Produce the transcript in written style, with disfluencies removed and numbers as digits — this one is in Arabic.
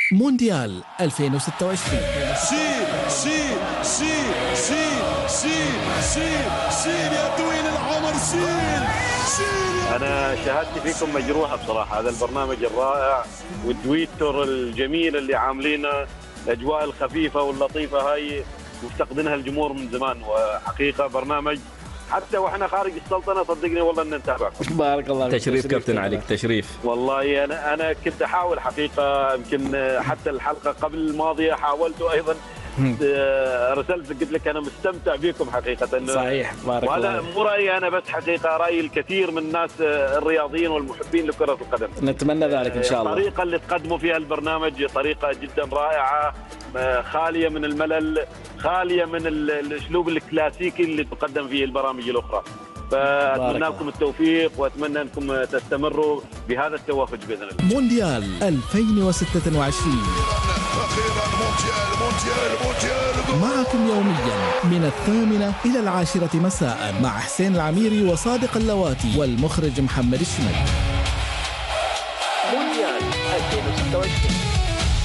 مونديال 2026. شيل شيل شيل شيل شيل شيل شيل يا طويل العمر، شيل شيل. أنا شهادتي فيكم مجروحة بصراحة. هذا البرنامج الرائع والتويتر الجميل اللي عاملينه، الأجواء الخفيفة واللطيفة هاي مفتقدينها الجمهور من زمان. وحقيقة برنامج حتى واحنا خارج السلطنة صدقني والله ان نتابعكم. بارك الله فيك. تشريف كابتن عليك، تشريف والله انا كنت احاول حقيقة، يمكن حتى الحلقة قبل الماضية حاولت ايضا، رسلت قلت لك انا مستمتع بكم حقيقة. صحيح، بارك الله. وهذا مو رأيي انا بس، حقيقة رأي الكثير من الناس الرياضيين والمحبين لكرة القدم. نتمنى ذلك ان شاء الله. الطريقة اللي تقدموا فيها البرنامج طريقة جدا رائعة، خالية من الملل، خالية من الاسلوب الكلاسيكي اللي تقدم فيه البرامج الاخرى. فاتمنى لكم التوفيق واتمنى انكم تستمروا بهذا التوافق باذن الله. مونديال 2026 معكم يوميا من 8 إلى 10 مساء مع حسين العميري وصادق اللواتي والمخرج محمد الشمال. مونديال 2026.